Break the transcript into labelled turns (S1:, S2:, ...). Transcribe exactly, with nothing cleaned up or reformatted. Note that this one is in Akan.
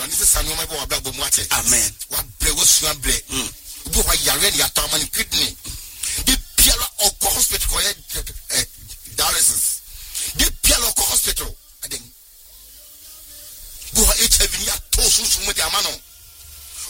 S1: na nise sanu ma bo wa babo mu ate
S2: amen
S1: wa bre wo sua bre mm bo wa yare ni atama ni kidney di piala o hospital ko eh dialysis di piala o hospital aden bo ha H I V ni ato so so mu di amano